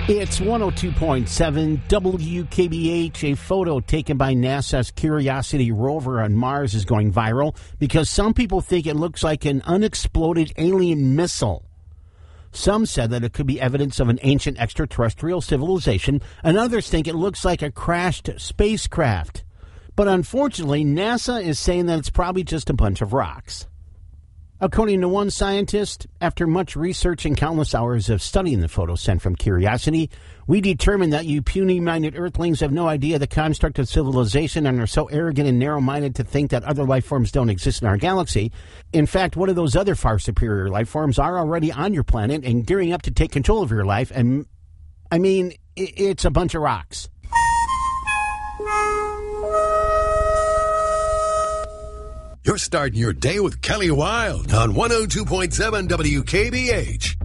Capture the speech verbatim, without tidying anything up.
It's one oh two point seven W K B H. A photo taken by NASA's Curiosity rover on Mars is going viral because some people think it looks like an unexploded alien missile. Some said that it could be evidence of an ancient extraterrestrial civilization, and others think it looks like a crashed spacecraft. But unfortunately, NASA is saying that it's probably just a bunch of rocks. According to one scientist, after much research and countless hours of studying the photo sent from Curiosity, we determined that you puny-minded Earthlings have no idea the construct of civilization and are so arrogant and narrow-minded to think that other life forms don't exist in our galaxy. In fact, one of those other far superior life forms are already on your planet and gearing up to take control of your life, and, I mean, it's a bunch of rocks. You're starting your day with Kelly Wilde on one oh two point seven W K B H.